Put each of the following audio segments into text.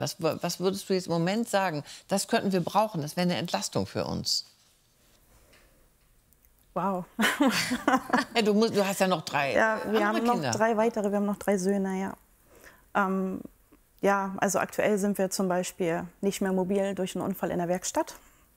Was würdest du jetzt im Moment sagen, das könnten wir brauchen, das wäre eine Entlastung für uns? Wow. Ja, du hast ja noch 3 Ja, wir haben noch Kinder. 3 weitere, wir haben noch 3 Söhne, ja. Ja, also aktuell sind wir zum Beispiel nicht mehr mobil durch einen Unfall in der Werkstatt.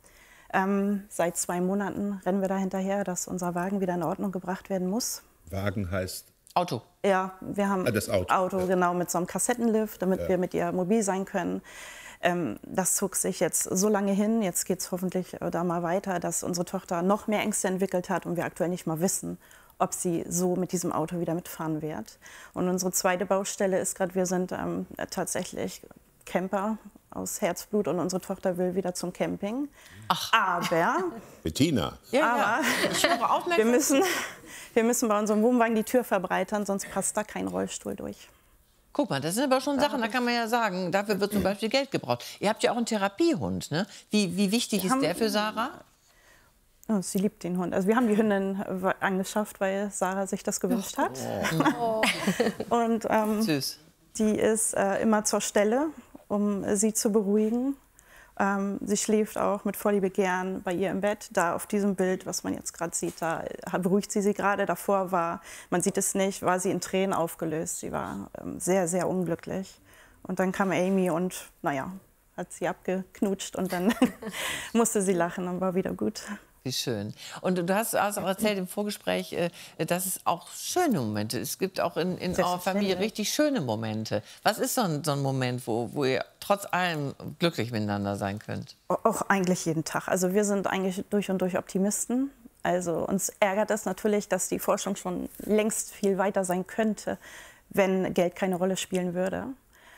Seit 2 Monaten rennen wir da hinterher, dass unser Wagen wieder in Ordnung gebracht werden muss. Wagen heißt? Auto. Ja, wir haben das Auto. Ja. Genau, mit so einem Kassettenlift, damit wir mit ihr mobil sein können. Das zog sich jetzt so lange hin, jetzt geht es hoffentlich da mal weiter, dass unsere Tochter noch mehr Ängste entwickelt hat und wir aktuell nicht mal wissen, ob sie so mit diesem Auto wieder mitfahren wird. Und unsere zweite Baustelle ist gerade, wir sind tatsächlich Camper aus Herzblut und unsere Tochter will wieder zum Camping. Ach. Aber Bettina. Ja, ich höre aufmerksam. wir müssen bei unserem Wohnwagen die Tür verbreitern, sonst passt da kein Rollstuhl durch. Guck mal, das sind aber schon Sachen, da kann man ja sagen, dafür wird zum Beispiel Geld gebraucht. Ihr habt ja auch einen Therapiehund, ne? Wie wichtig ist der für Sarah? Oh, sie liebt den Hund. Also wir haben die Hündin angeschafft, weil Sarah sich das gewünscht hat. Oh. Und Süß. die ist immer zur Stelle, um sie zu beruhigen. Sie schläft auch mit Vorliebe gern bei ihr im Bett. Da auf diesem Bild, was man jetzt gerade sieht, da beruhigt sie gerade. Davor war, man sieht es nicht, war sie in Tränen aufgelöst. Sie war sehr, sehr unglücklich. Und dann kam Amy und, naja, hat sie abgeknutscht und dann musste sie lachen und war wieder gut. Wie schön. Und du hast auch erzählt im Vorgespräch, dass es auch schöne Momente es gibt auch in eurer Familie richtig schöne Momente. Was ist so ein Moment, wo ihr trotz allem glücklich miteinander sein könnt? Auch eigentlich jeden Tag. Also wir sind eigentlich durch und durch Optimisten. Also uns ärgert es natürlich, dass die Forschung schon längst viel weiter sein könnte, wenn Geld keine Rolle spielen würde.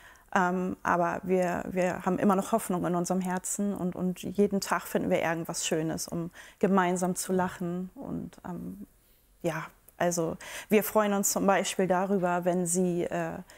Aber wir haben immer noch Hoffnung in unserem Herzen und jeden Tag finden wir irgendwas Schönes, um gemeinsam zu lachen. Und ja, also wir freuen uns zum Beispiel darüber, wenn sie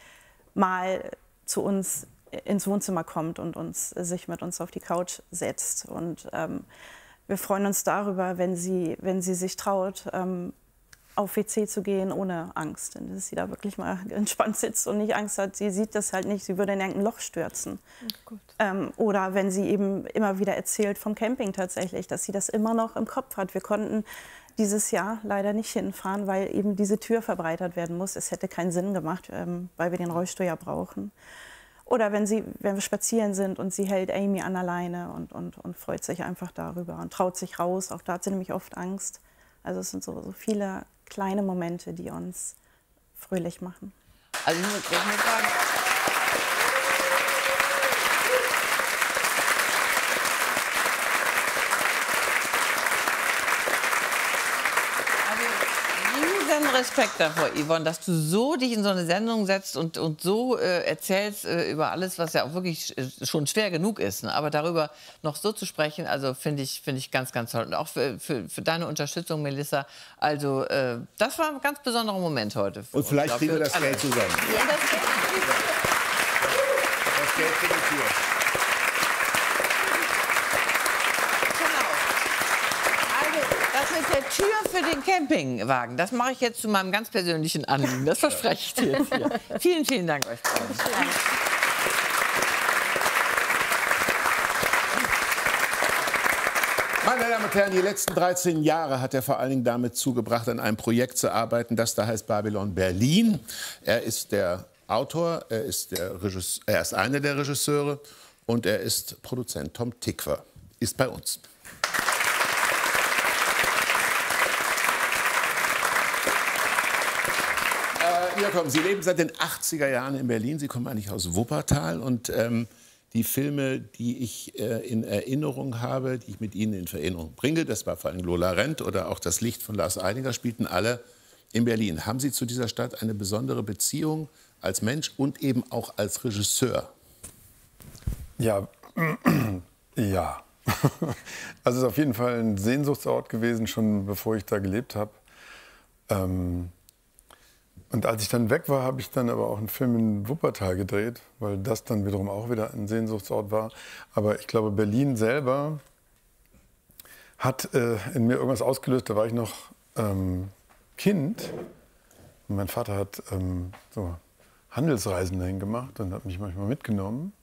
mal zu uns ins Wohnzimmer kommt und sich mit uns auf die Couch setzt. Und wir freuen uns darüber, wenn sie sich traut, auf WC zu gehen ohne Angst. Denn dass sie da wirklich mal entspannt sitzt und nicht Angst hat. Sie sieht das halt nicht, sie würde in irgendein Loch stürzen. Oh oder wenn sie eben immer wieder erzählt vom Camping tatsächlich, dass sie das immer noch im Kopf hat. Wir konnten dieses Jahr leider nicht hinfahren, weil eben diese Tür verbreitert werden muss. Es hätte keinen Sinn gemacht, weil wir den Rollstuhl ja brauchen. Oder wenn wir spazieren sind und sie hält Amy an der Leine und freut sich einfach darüber und traut sich raus. Auch da hat sie nämlich oft Angst. Also es sind so viele kleine Momente, die uns fröhlich machen. Also ich muss sagen, riesen Respekt davor, Yvonne, dass du so dich in so eine Sendung setzt und so erzählst über alles, was ja auch wirklich schon schwer genug ist. Ne? Aber darüber noch so zu sprechen, also finde ich ganz, ganz toll. Und auch für deine Unterstützung, Melissa. Also das war ein ganz besonderer Moment heute. Und vielleicht kriegen wir das Geld zusammen. Ja, das Geld. Das Geld für die Tür. Mit der Tür für den Campingwagen, das mache ich jetzt zu meinem ganz persönlichen Anliegen. Das verspreche ich dir jetzt hier. Vielen, vielen Dank euch beiden. Meine Damen und Herren, die letzten 13 Jahre hat er vor allen Dingen damit zugebracht, an einem Projekt zu arbeiten, das da heißt Babylon Berlin. Er ist der Autor, er ist einer der Regisseure und er ist Produzent. Tom Tykwer ist bei uns. Ja, komm, Sie leben seit den 80er Jahren in Berlin. Sie kommen eigentlich aus Wuppertal. Und die Filme, die ich in Erinnerung habe, die ich mit Ihnen in Erinnerung bringe, das war vor allem Lola Rent oder auch Das Licht von Lars Eidinger, spielten alle in Berlin. Haben Sie zu dieser Stadt eine besondere Beziehung als Mensch und eben auch als Regisseur? Ja, ja. Also es ist auf jeden Fall ein Sehnsuchtsort gewesen, schon bevor ich da gelebt habe. Und als ich dann weg war, habe ich dann aber auch einen Film in Wuppertal gedreht, weil das dann wiederum auch wieder ein Sehnsuchtsort war. Aber ich glaube, Berlin selber hat in mir irgendwas ausgelöst. Da war ich noch Kind und mein Vater hat so Handelsreisen dahin gemacht und hat mich manchmal mitgenommen.